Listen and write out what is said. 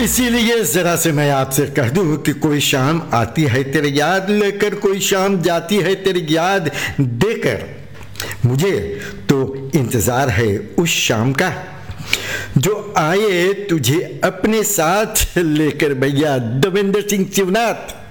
इसीलिए जरा से मैं आपसे कह दूं कि कोई शाम आती है तेरे याद लेकर, कोई शाम जाती है तेरी याद देकर। मुझे तो इंतजार है उस शाम का जो आए तुझे अपने साथ लेकर। भैया देवेंद्र सिंह शिवनाथ।